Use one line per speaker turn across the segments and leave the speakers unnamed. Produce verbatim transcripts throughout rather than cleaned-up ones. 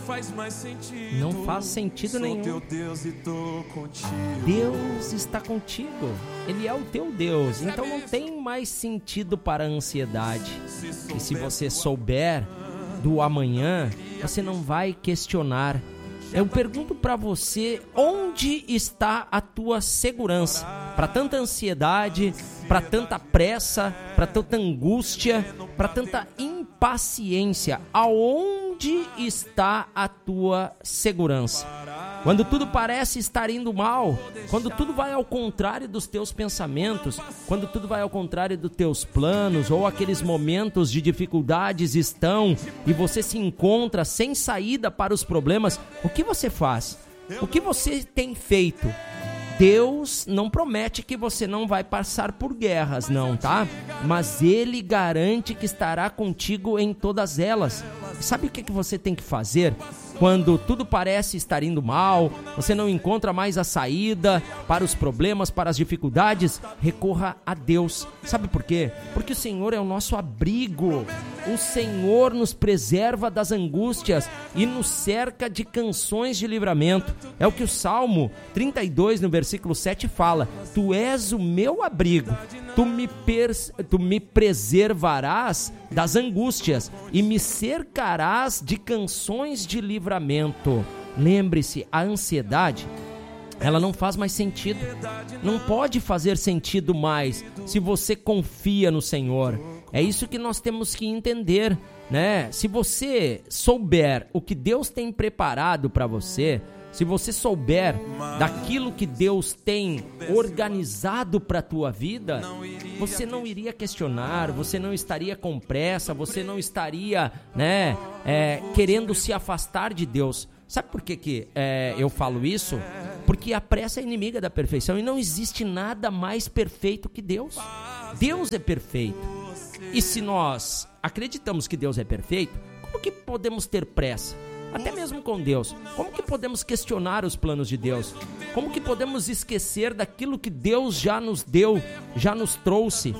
faz mais sentido.
Não faz sentido
Sou
nenhum.
teu Deus e tô contigo.
Deus está contigo. Ele é o teu Deus. Então não tem mais sentido para a ansiedade. E se você souber do amanhã, você não vai questionar. Eu pergunto para você, onde está a tua segurança? Para tanta ansiedade, para tanta pressa, para tanta angústia, para tanta impaciência, aonde está a tua segurança? Quando tudo parece estar indo mal, quando tudo vai ao contrário dos teus pensamentos, quando tudo vai ao contrário dos teus planos, ou aqueles momentos de dificuldades estão e você se encontra sem saída para os problemas, o que você faz? O que você tem feito? Deus não promete que você não vai passar por guerras, não, tá? Mas Ele garante que estará contigo em todas elas. E sabe o que que você tem que fazer? Quando tudo parece estar indo mal, você não encontra mais a saída para os problemas, para as dificuldades, recorra a Deus. Sabe por quê? Porque o Senhor é o nosso abrigo. O Senhor nos preserva das angústias e nos cerca de canções de livramento. É o que o Salmo trinta e dois, no versículo sete, fala: Tu és o meu abrigo, tu me, pers- tu me preservarás das angústias e me cercarás de canções de livramento. Lembre-se, a ansiedade, ela não faz mais sentido. Não pode fazer sentido mais se você confia no Senhor. É isso que nós temos que entender, né? Se você souber o que Deus tem preparado para você, se você souber daquilo que Deus tem organizado para a tua vida, você não iria questionar, você não estaria com pressa, você não estaria, né, é, querendo se afastar de Deus. Sabe por que, que é, eu falo isso? Porque a pressa é inimiga da perfeição e não existe nada mais perfeito que Deus. Deus é perfeito. E se nós acreditamos que Deus é perfeito, como que podemos ter pressa? Até mesmo com Deus. Como que podemos questionar os planos de Deus? Como que podemos esquecer daquilo que Deus já nos deu, já nos trouxe?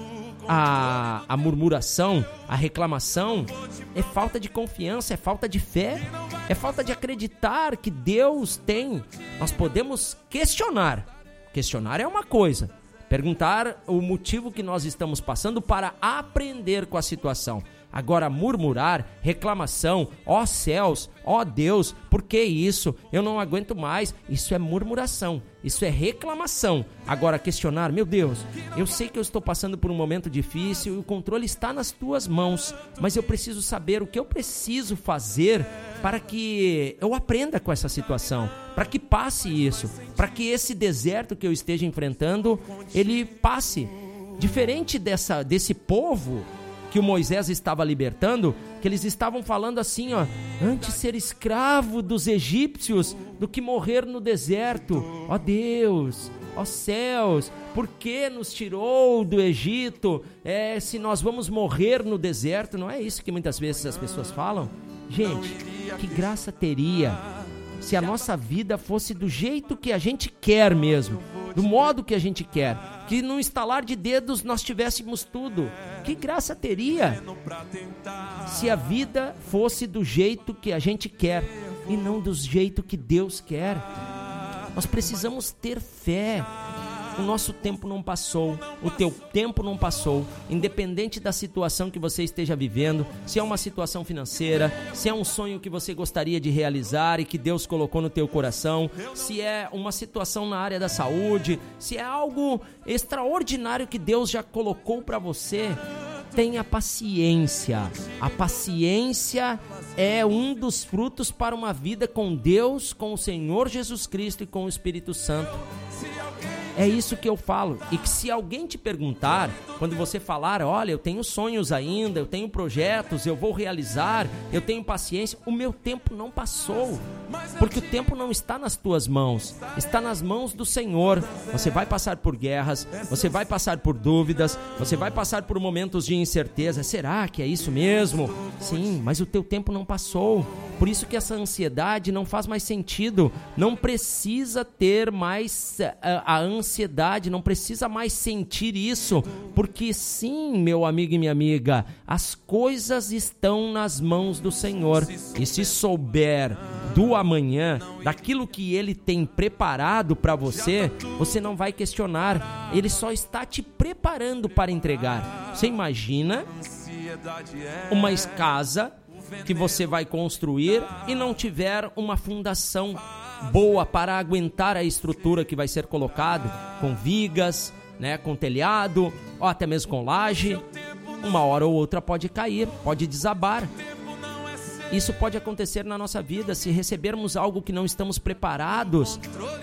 A, a murmuração, a reclamação é falta de confiança, é falta de fé, é falta de acreditar que Deus tem. Nós podemos questionar. Questionar é uma coisa. Perguntar o motivo que nós estamos passando para aprender com a situação. Agora, murmurar, reclamação, ó céus, ó Deus, por que isso? Eu não aguento mais. Isso é murmuração, isso é reclamação. Agora, questionar, meu Deus, eu sei que eu estou passando por um momento difícil e o controle está nas tuas mãos, mas eu preciso saber o que eu preciso fazer para que eu aprenda com essa situação, para que passe isso, para que esse deserto que eu esteja enfrentando, ele passe. Diferente dessa, desse povo que o Moisés estava libertando, que eles estavam falando assim, ó, antes ser escravo dos egípcios do que morrer no deserto. Ó Deus, ó céus, por que nos tirou do Egito? É, se nós vamos morrer no deserto, não é isso que muitas vezes as pessoas falam? Gente, que graça teria se a nossa vida fosse do jeito que a gente quer mesmo, do modo que a gente quer, que no estalar de dedos nós tivéssemos tudo. Que graça teria se a vida fosse do jeito que a gente quer e não do jeito que Deus quer? Nós precisamos ter fé. O nosso tempo não passou, o teu tempo não passou, independente da situação que você esteja vivendo, se é uma situação financeira, se é um sonho que você gostaria de realizar e que Deus colocou no teu coração, se é uma situação na área da saúde, se é algo extraordinário que Deus já colocou para você, tenha paciência. A paciência é um dos frutos para uma vida com Deus, com o Senhor Jesus Cristo e com o Espírito Santo. É isso que eu falo. E que se alguém te perguntar, quando você falar, olha, eu tenho sonhos ainda, eu tenho projetos, eu vou realizar, eu tenho paciência, o meu tempo não passou. Porque o tempo não está nas tuas mãos, está nas mãos do Senhor. Você vai passar por guerras, você vai passar por dúvidas, você vai passar por momentos de incerteza. Será que é isso mesmo? Sim, mas o teu tempo não passou. Por isso que essa ansiedade não faz mais sentido. Não precisa ter mais a, a ansiedade, não precisa mais sentir isso. Porque sim, meu amigo e minha amiga, as coisas estão nas mãos do Senhor. E se souber do amanhã, daquilo que Ele tem preparado para você, você não vai questionar. Ele só está te preparando para entregar. Você imagina uma casa que você vai construir e não tiver uma fundação boa para aguentar a estrutura que vai ser colocado, com vigas, né, com telhado, ou até mesmo com laje. Uma hora ou outra pode cair, pode desabar. Isso pode acontecer na nossa vida se recebermos algo que não estamos preparados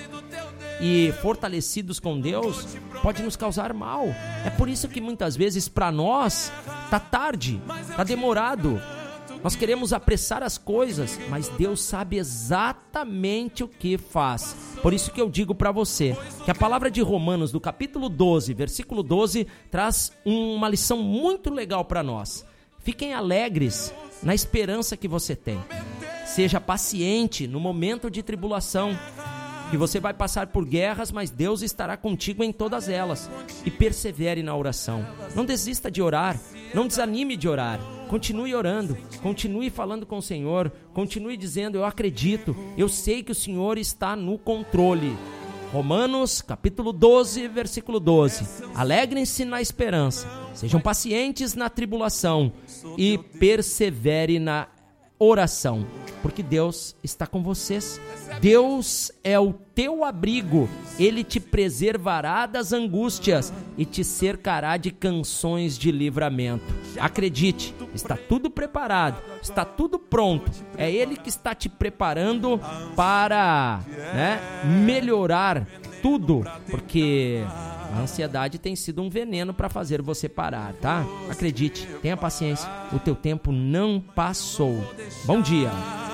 e fortalecidos com Deus, pode nos causar mal. É por isso que muitas vezes para nós tá tarde, tá demorado. Nós queremos apressar as coisas, mas Deus sabe exatamente o que faz. Por isso que eu digo para você que a palavra de Romanos, do capítulo doze, versículo doze, traz uma lição muito legal para nós. Fiquem alegres na esperança que você tem. Seja paciente no momento de tribulação, que você vai passar por guerras, mas Deus estará contigo em todas elas. E persevere na oração. Não desista de orar, não desanime de orar. Continue orando, continue falando com o Senhor, continue dizendo: eu acredito, eu sei que o Senhor está no controle. Romanos, capítulo doze, versículo doze. Alegrem-se na esperança, sejam pacientes na tribulação e persevere na oração, porque Deus está com vocês. Deus é o teu abrigo, Ele te preservará das angústias e te cercará de canções de livramento. Acredite, está tudo preparado, está tudo pronto. É Ele que está te preparando para, né, melhorar tudo, porque a ansiedade tem sido um veneno para fazer você parar, tá? Acredite, tenha paciência, o teu tempo não passou. Bom dia!